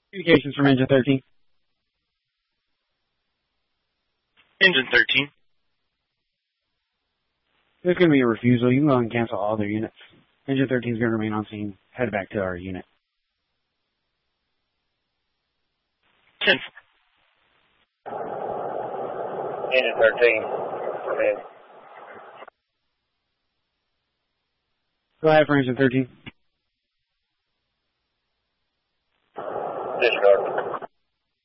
Communications from Engine 13. Engine 13. There's going to be a refusal. You can go ahead and cancel all their units. Engine 13 is going to remain on scene. Head back to our unit. 10. Engine 13. Come in. Go ahead for Engine 13.